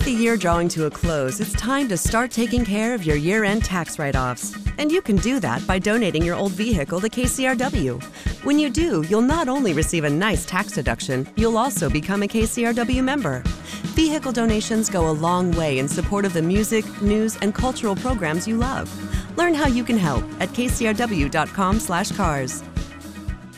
the year drawing to a close, it's time to start taking care of your year-end tax write-offs. And you can do that by donating your old vehicle to KCRW. When you do, you'll not only receive a nice tax deduction, you'll also become a KCRW member. Vehicle donations go a long way in support of the music, news, and cultural programs you love. Learn how you can help at kcrw.com/cars.